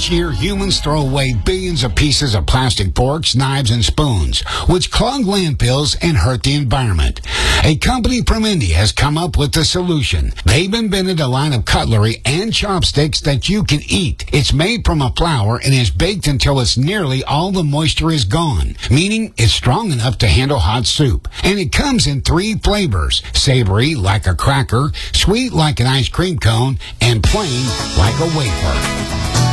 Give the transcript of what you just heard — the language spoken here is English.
Each year, humans throw away billions of pieces of plastic forks, knives, and spoons, which clog landfills and hurt the environment. A company from India has come up with a solution. They've invented a line of cutlery and chopsticks that you can eat. It's made from a flour and is baked until it's nearly all the moisture is gone, meaning it's strong enough to handle hot soup. And it comes in 3 flavors: savory like a cracker, sweet like an ice cream cone, and plain like a wafer.